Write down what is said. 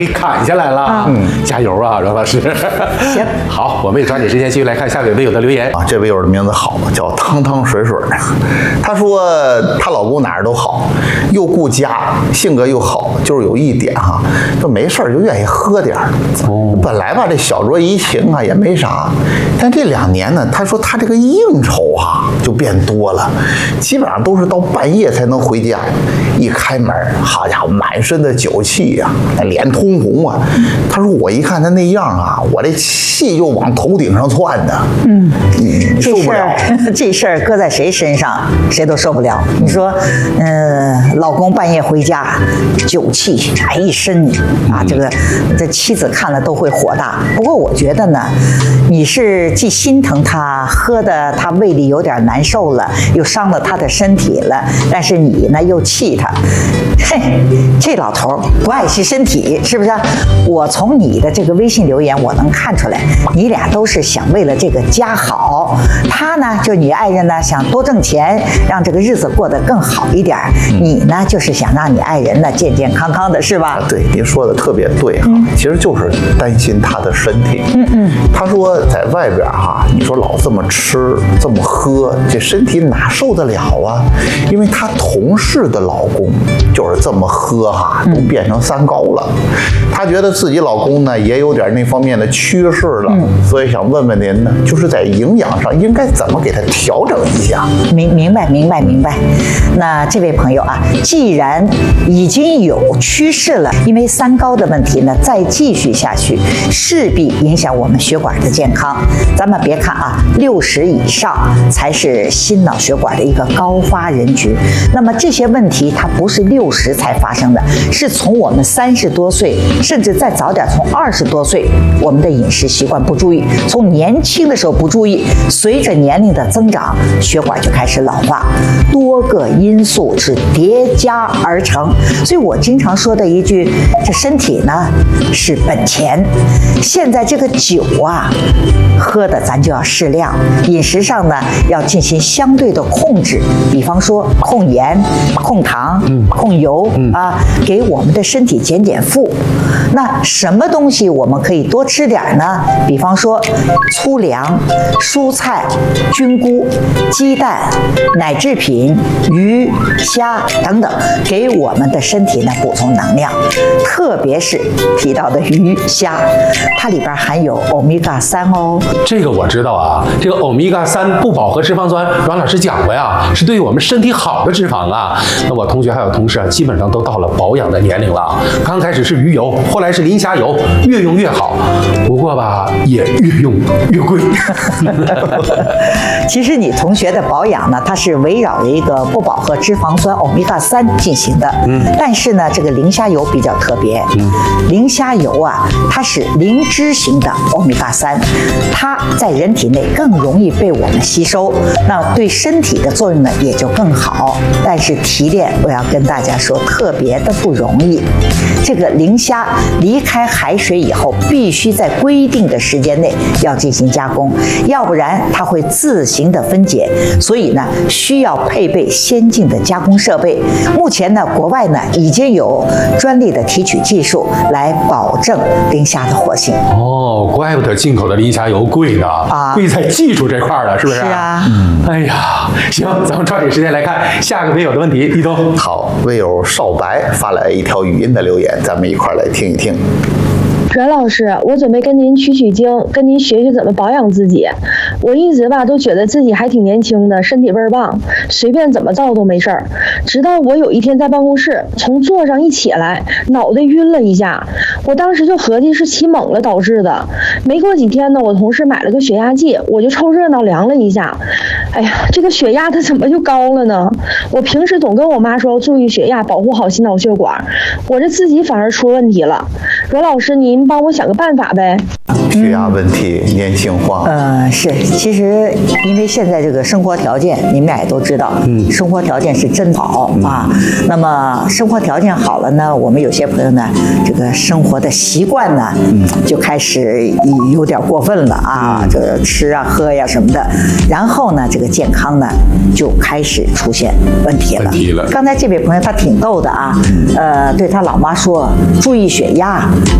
给砍下来了。加油啊，阮老师。 行， 好，我们也抓紧时间继续来看下位微友的留言啊。这位友的名字好，叫汤汤水水的。她说她老公哪儿都好，又顾家，性格又好，就是有一点哈，就没事就愿意喝点儿。本来吧，这小酌怡情啊也没啥，但这2年呢，她说她这个应酬啊就变多了，基本上都是到半夜才能回家。一开门，好家伙，满身的酒气呀，脸通红啊。她说我一看她那样啊，我这气就往头顶上窜的。 这事儿搁在谁身上，谁都受不了。你说，老公半夜回家，酒气一身啊，这妻子看了都会火大。不过我觉得呢，你是既心疼他喝的他胃里有点难受了，又伤了他的身体了，但是你呢又气他。嘿，这老头不爱惜身体，是不是？我从你的这个微信留言我能看出来，你俩都是想为了这个家好。他呢，就你爱人呢，想多挣钱，让这个日子过得更好一点。你呢，就是想让你爱人呢健健康康的，是吧？ 对，您说的特别对哈，其实就是担心他的身体。他说在外边哈，你说老这么吃这么喝，这身体哪受得了啊？因为他同事的老公就是这么喝哈，都变成3高了。她觉得自己老公呢也有点那方面的趋势了，所以想问问您呢，就是在营养上应该怎么给他调整一下？ 明白。那这位朋友啊，既然已经有趋势了，因为3高的问题呢，再继续下去，势必影响我们血管的健康。咱们别看啊，60以上才是心脑血管的一个高发人群。那么这些问题它不是60才发生的，是从我们30多岁，甚至再早点，从20多岁，我们的饮食习惯不注意，从年轻的时候不注意，随着年龄的增长，血管就开始老化，多个因素是叠加而成。所以我经常说的一句，这身体呢是本钱。现在这个酒啊，喝的咱就要适量，饮食上呢要进行相对的控制，比方说控盐、控糖、控油啊，给我们的身体减负。那什么东西我们可以多吃点呢？比方说粗粮、蔬菜、菌菇、鸡蛋、奶制品、鱼、虾等等，给我们的身体呢补充能量。特别是提到的鱼虾，它里边含有欧米伽3哦。 这个我知道啊，这个欧米伽3不饱和脂肪酸，阮老师讲过呀，是对我们身体好的脂肪啊。那我同学还有同事啊，基本上都到了保养的年龄了。刚开始是鱼油，后来是磷虾油，越用越好。不过吧，也越用越贵。 其实你同学的保养呢，它是围绕着一个不饱和脂肪酸欧米伽3进行的。但是呢，这个磷虾油比较特别。磷虾油啊，它是磷脂型的欧米伽3，它在人体内更容易被我们吸收，那对身体的作用呢也就更好。但是提炼，我要跟大家说，特别的不容易。这个磷虾离开海水以后，必须在规定的时间内要进行加工，要不然它会自行的分解，所以呢，需要配备先进的加工设备。目前呢，国外呢已经有专利的提取技术来保证磷虾的活性。 哦，怪不得进口的磷虾油贵呢，贵在技术这块了，是不是？ 是啊。 哎呀，行，咱们抓紧时间来看下个微友的问题。立冬， 好，微友少白发来一条语音的留言，咱们一块来听一听。 阮老师，我准备跟您取经，跟您学学怎么保养自己。我一直吧都觉得自己还挺年轻的，身体倍儿棒，随便怎么造都没事儿。直到我有一天在办公室从座上一起来，脑袋晕了一下，我当时就合计是起猛了导致的。没过几天呢，我同事买了个血压计，我就凑热闹量了一下，哎呀，这个血压它怎么就高了呢？我平时总跟我妈说要注意血压，保护好心脑血管，我这自己反而出问题了。阮老师，您帮我想个办法呗。 血压问题年轻化。 是，其实因为现在这个生活条件，你们俩也都知道，生活条件是真好啊。那么生活条件好了呢，我们有些朋友呢，这个生活的习惯呢，就开始有点过分了啊，这个吃啊喝呀什么的，然后呢，这个健康呢就开始出现问题了。刚才这位朋友他挺逗的啊，对他老妈说注意血压。